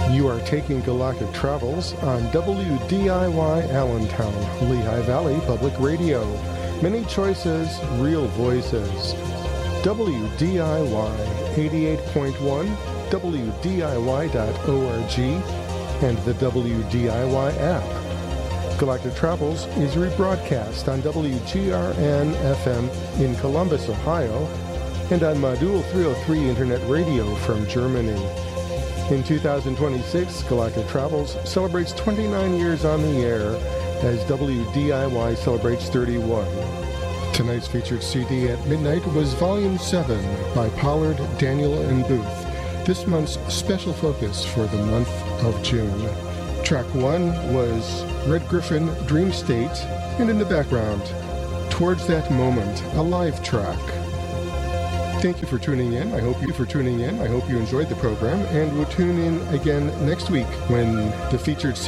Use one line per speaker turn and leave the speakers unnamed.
You are taking Galactic Travels on WDIY Allentown, Lehigh Valley Public Radio. Many choices, real voices. WDIY 88.1, WDIY.org, and the WDIY app. Galactic Travels is rebroadcast on WGRN-FM in Columbus, Ohio, and on Modul 303 Internet Radio from Germany. In 2026, Galactic Travels celebrates 29 years on the air as WDIY celebrates 31. Tonight's featured CD at midnight was Volume 7 by Pollard, Daniel, and Booth, this month's special focus for the month of June. Track 1 was Red Griffin, Dream State, and in the background, Towards That Moment, a live track. Thank you for tuning in. I hope you enjoyed the program, and we'll tune in again next week when the featured